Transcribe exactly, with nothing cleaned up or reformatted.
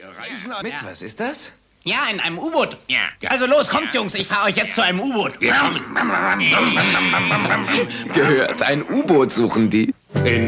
reisen an... Mit, was ist das? Ja, in einem U-Boot. Ja. Also los, kommt, Jungs, ich fahre euch jetzt zu einem U-Boot. Gehört, ein U-Boot suchen die. In